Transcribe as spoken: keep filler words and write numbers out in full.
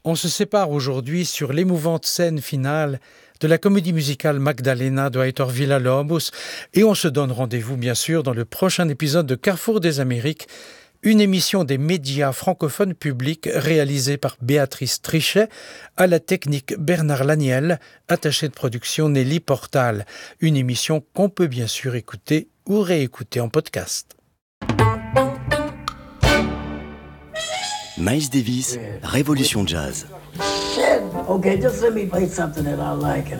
On se sépare aujourd'hui sur l'émouvante scène finale de la comédie musicale Magdalena de Heitor Villa-Lobos et on se donne rendez-vous bien sûr dans le prochain épisode de Carrefour des Amériques, une émission des médias francophones publics réalisée par Béatrice Trichet, à la technique Bernard Laniel, attaché de production Nelly Portal, une émission qu'on peut bien sûr écouter ou réécouter en podcast. Miles Davis, Révolution Jazz. Shit. Okay, just let me play something that I like.